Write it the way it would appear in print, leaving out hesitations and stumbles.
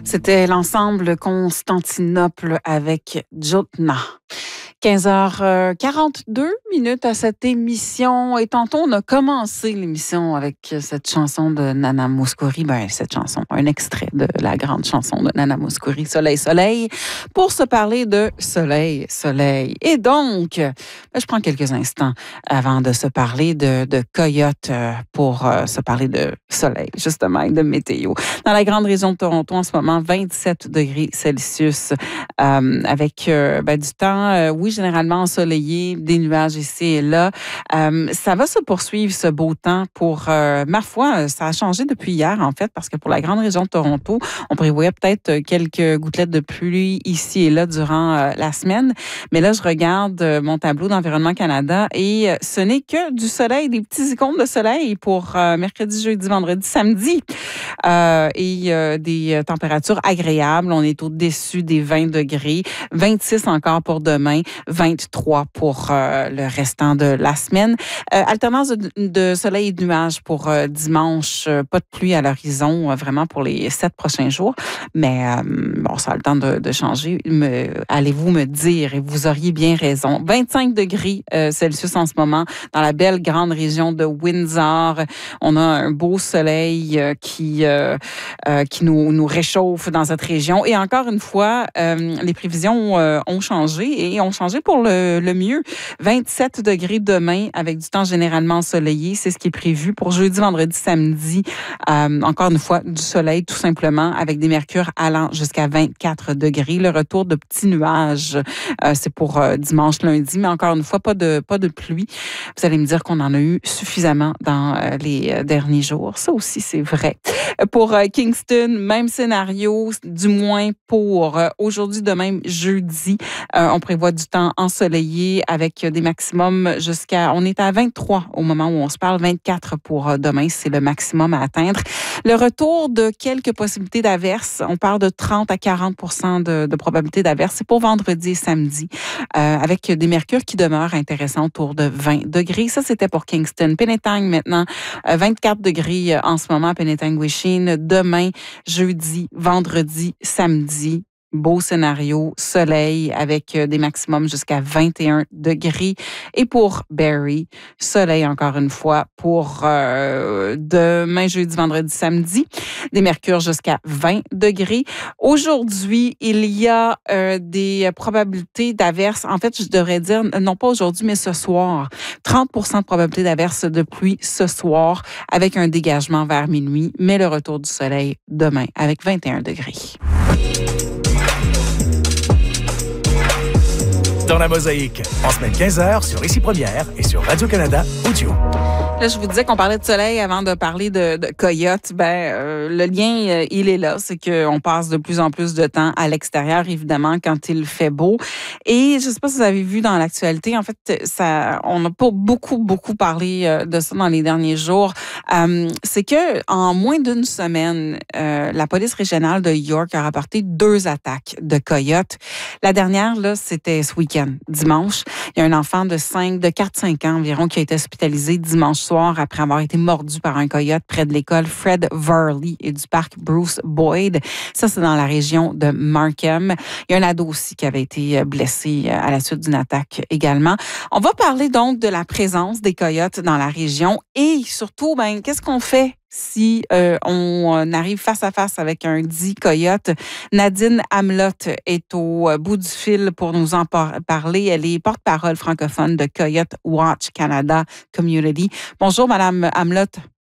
C'était l'ensemble Constantinople avec Jotna. 15h42 à cette émission. Et tantôt, on a commencé l'émission avec cette chanson de Nana Mouskouri. Cette chanson, un extrait de la grande chanson de Nana Mouskouri, Soleil, Soleil, pour se parler de Soleil, Soleil. Et donc, je prends quelques instants avant de se parler de Coyote pour se parler de Soleil, justement, et de météo. Dans la grande région de Toronto, en ce moment, 27 degrés Celsius, avec du temps, oui, généralement ensoleillé, des nuages ici et là. Ça va se poursuivre, ce beau temps. Pour, ma foi, ça a changé depuis hier, en fait, parce que pour la grande région de Toronto, on prévoyait peut-être quelques gouttelettes de pluie ici et là durant la semaine. Mais là, je regarde mon tableau d'Environnement Canada et ce n'est que du soleil, des petits icônes de soleil pour mercredi, jeudi, vendredi, samedi. Et des températures agréables. On est au-dessus des 20 degrés. 26 encore pour demain. 23 pour le restant de la semaine. Alternance de soleil et de nuages pour dimanche. Pas de pluie à l'horizon, vraiment pour les 7 prochains jours. Mais ça a le temps de changer. Allez-vous me dire, et vous auriez bien raison. 25 degrés Celsius en ce moment dans la belle grande région de Windsor. On a un beau soleil qui nous réchauffe dans cette région. Et encore une fois, les prévisions ont changé et ont changé pour le mieux. 27 degrés demain avec du temps généralement ensoleillé. C'est ce qui est prévu pour jeudi, vendredi, samedi. Encore une fois, du soleil tout simplement avec des mercures allant jusqu'à 24 degrés. Le retour de petits nuages, c'est pour dimanche, lundi. Mais encore une fois, pas de pluie. Vous allez me dire qu'on en a eu suffisamment dans les derniers jours. Ça aussi, c'est vrai. Pour Kingston, même scénario, du moins pour aujourd'hui, demain, jeudi. On prévoit du temps ensoleillé avec des maximums on est à 23 au moment où on se parle, 24 pour demain, c'est le maximum à atteindre. Le retour de quelques possibilités d'averses, on parle de 30 à 40 de probabilité d'averses, c'est pour vendredi et samedi, avec des mercures qui demeurent intéressants autour de 20 degrés. Ça, c'était pour Kingston. Penetang maintenant, 24 degrés en ce moment à Penetang-Wisheen. Demain, jeudi, vendredi, samedi. Beau scénario, soleil avec des maximums jusqu'à 21 degrés. Et pour Barrie, soleil encore une fois pour demain, jeudi, vendredi, samedi. Des mercures jusqu'à 20 degrés. Aujourd'hui, il y a des probabilités d'averses. En fait, je devrais dire, non pas aujourd'hui, mais ce soir. 30 de probabilité d'averses de pluie ce soir avec un dégagement vers minuit, mais le retour du soleil demain avec 21 degrés. Dans la Mosaïque, en semaine 15h sur Ici Première et sur Radio-Canada Audio. Là, je vous disais qu'on parlait de soleil avant de parler de Coyote. Le lien, il est là. C'est qu'on passe de plus en plus de temps à l'extérieur, évidemment, quand il fait beau. Et je ne sais pas si vous avez vu dans l'actualité, en fait, on n'a pas beaucoup parlé de ça dans les derniers jours. C'est que en moins d'une semaine, la police régionale de York a rapporté 2 attaques de coyotes. La dernière, là, c'était ce week-end, dimanche. Il y a un enfant de 4-5 ans environ qui a été hospitalisé dimanche soir après avoir été mordu par un coyote près de l'école Fred Varley et du parc Bruce Boyd. Ça, c'est dans la région de Markham. Il y a un ado aussi qui avait été blessé à la suite d'une attaque également. On va parler donc de la présence des coyotes dans la région et surtout, qu'est-ce qu'on fait si on arrive face à face avec un dit coyote? Nadine Hamlot est au bout du fil pour nous en parler. Elle est porte-parole francophone de Coyote Watch Canada Community. Bonjour, Madame Hamlot.